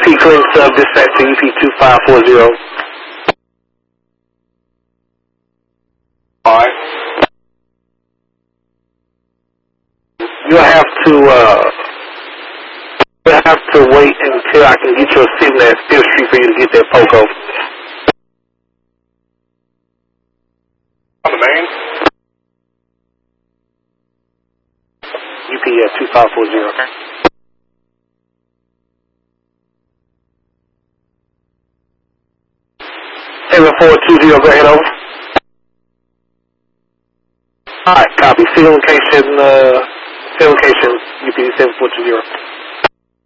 UP Clean Sub, dispatch to UP 2540. Alright. You'll have to wait until I can get you a signal at Steel Street for you to get that POCO. On the main? UP at 2540. Okay. 7420, go ahead, over. Alright, copy. Field location, UP 7420.